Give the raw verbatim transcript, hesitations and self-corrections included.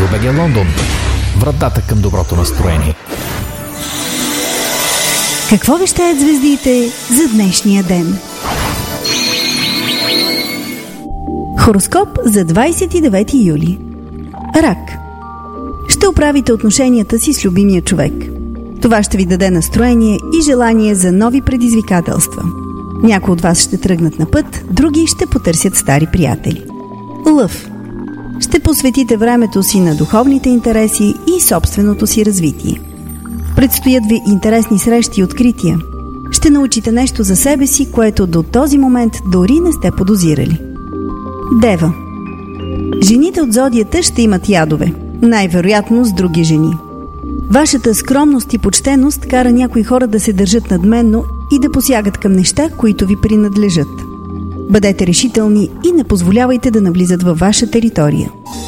БГ Лондон. Вратата към доброто настроение. Какво вещаят звездите за днешния ден? Хороскоп за двадесет и девети юли. Рак. Ще оправите отношенията си с любимия човек. Това ще ви даде настроение и желание за нови предизвикателства. Някои от вас ще тръгнат на път, други ще потърсят стари приятели. Лъв. Ще посветите времето си на духовните интереси и собственото си развитие. Предстоят ви интересни срещи и открития. Ще научите нещо за себе си, което до този момент дори не сте подозирали. Дева. Жените от зодията ще имат ядове, най-вероятно с други жени. Вашата скромност и почтеност кара някои хора да се държат надменно и да посягат към неща, които ви принадлежат. Бъдете решителни и не позволявайте да навлизат във ваша територия.